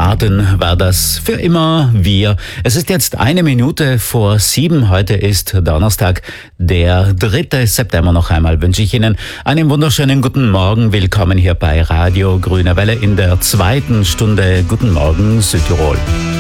Martin war das, für immer wir. Es ist jetzt 7:01. Heute ist Donnerstag, der 3. September. Noch einmal wünsche ich Ihnen einen wunderschönen guten Morgen. Willkommen hier bei Radio Grüne Welle in der zweiten Stunde. Guten Morgen Südtirol.